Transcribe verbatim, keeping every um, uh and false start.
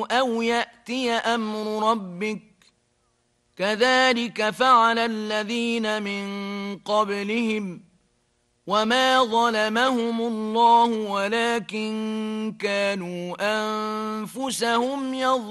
أو يأتي أمر ربك كذلك فعل الذين من قبلهم وما ظلمهم الله ولكن كانوا أنفسهم يظلمون